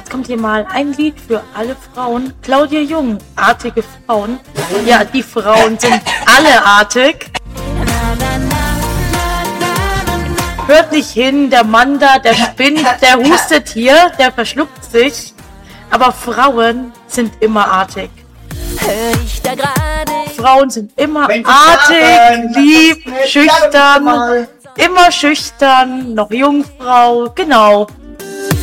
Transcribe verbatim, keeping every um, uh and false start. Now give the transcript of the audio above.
jetzt kommt hier mal ein Lied für alle Frauen. Claudia Jung, artige Frauen. Ja, die Frauen sind alle artig. Hört nicht hin, der Mann da, der spinnt, der hustet hier, der verschluckt sich. Aber Frauen sind immer artig. Frauen sind immer artig, lieb, schüchtern, immer schüchtern, noch Jungfrau, genau.